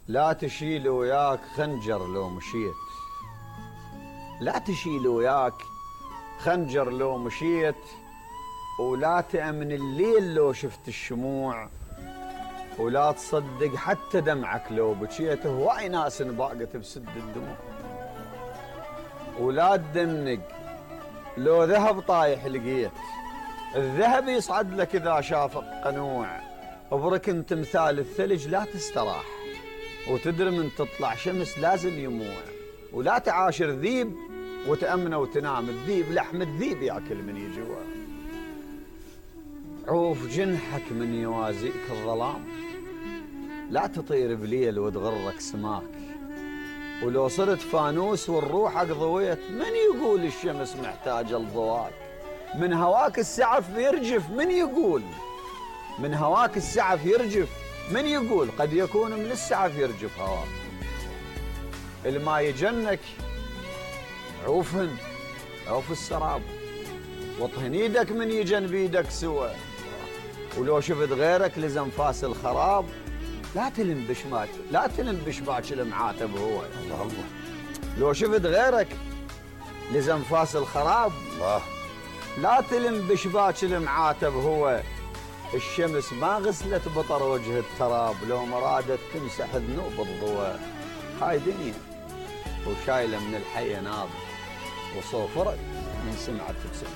لا تشيل وياك خنجر لو مشيت، لا تشيل وياك خنجر لو مشيت، ولا تأمن الليل لو شفت الشموع، ولا تصدق حتى دمعك لو بكيت. هواي ناس انباقت بسد الدموع. ولا تدنق لو ذهب طايح لقيت، الذهب يصعد لك إذا شافك قنوع. بركن تمثال الثلج لا تستراح، وتدري من تطلع شمس لازم يموع. ولا تعاشر ذيب وتأمنه وتنام، الذيب لحم الذيب ياكل من يجوع. عوف جنحك من يوازيك الظلام، لا تطير بليل وتغرك سماك. ولو صرت فانوس والروحك ضويت، من يقول الشمس محتاجة لضواك؟ من هواك السعف يرجف، من يقول؟ من هواك السعف يرجف، من يقول؟ قد يكون من السعف يرجف هواك. الما يجنك عوفهن، عوف السراب، واطهن ايدك من يجن بيدك سوى. ولو شفت غيرك لزنفاس الخراب، لا تلم بشباك، لا تلم بشباك المعاتب هو. الله الله. لو شفت غيرك لزنفاس الخراب، الله، لا تلم بشباك المعاتب هو. الشمس ما غسلت بطر وجه التراب، لو مرادت تمسح ذنوب الضوى. هاي دنيا وشايله من الحي ناض، وصوفرك من سمعت تبسم.